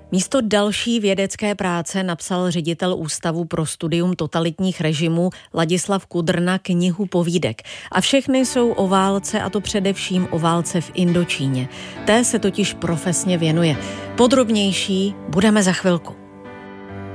Místo další vědecké práce napsal ředitel Ústavu pro studium totalitních režimů Ladislav Kudrna knihu povídek. A všechny jsou o válce, a to především o válce v Indočíně. Té se totiž profesně věnuje. Podrobnější budeme za chvilku.